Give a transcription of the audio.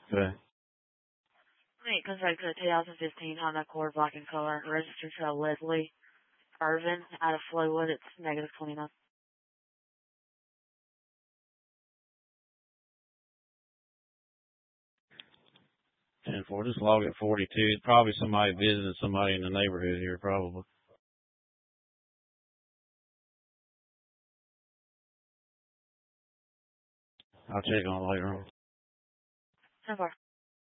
Okay. It comes back to a 2015 Honda Accord black in color, registered to Leslie Irvin out of Flowood. It's negative 29. And for just log at 42. It's probably somebody visiting somebody in the neighborhood here, probably. I'll check on it later on. So far.